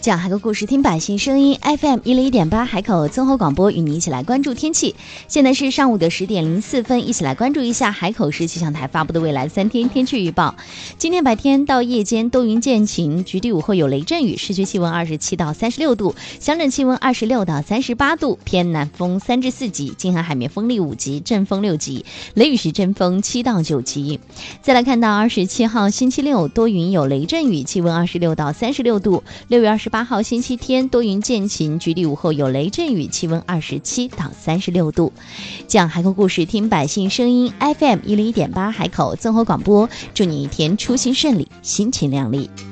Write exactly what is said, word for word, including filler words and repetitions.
讲海口故事，听百姓声音 F M 一零一点八海口综合广播，与你一起来关注天气。现在是上午的十点零四分，一起来关注一下海口市气象台发布的未来三天天气预报。今天白天到夜间多云见晴，局地午后有雷阵雨，市区气温二十七到三十六度，乡镇气温二十六到三十八度，偏南风三至四级，近海海面风力五级，阵风六级，雷雨时阵风七到九级。再来看到二十七号星期六多云有雷阵雨，气温二十六到三十六度。六月二十八号星期天多云见晴，局地午后有雷阵雨，气温二十七到三十六度。讲海口故事，听百姓声音 F M 一零一点八海口综合广播，祝你一天出行顺利，心情亮丽。